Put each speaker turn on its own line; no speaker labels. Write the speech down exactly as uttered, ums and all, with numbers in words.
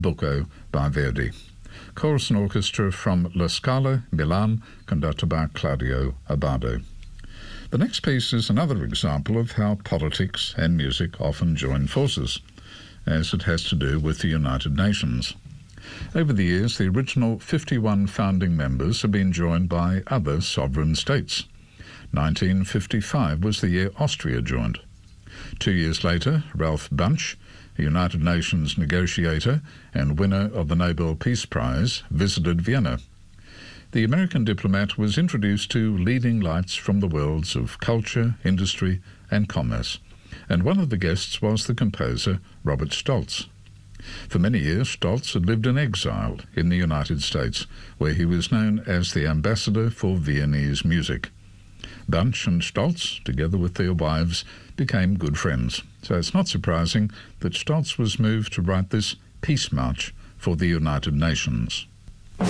Bucco by Verdi. Chorus and orchestra from La Scala, Milan, conducted by Claudio Abbado. The next piece is another example of how politics and music often join forces, as it has to do with the United Nations. Over the years, the original fifty-one founding members have been joined by other sovereign states. nineteen fifty-five was the year Austria joined. Two years later, Ralph Bunche, a United Nations negotiator and winner of the Nobel Peace Prize, visited Vienna. The American diplomat was introduced to leading lights from the worlds of culture, industry and commerce, and one of the guests was the composer Robert Stolz. For many years, Stolz had lived in exile in the United States, where he was known as the ambassador for Viennese music. Bunche and Stolz, together with their wives, became good friends, so it's not surprising that Stolz was moved to write this Peace March for the United Nations.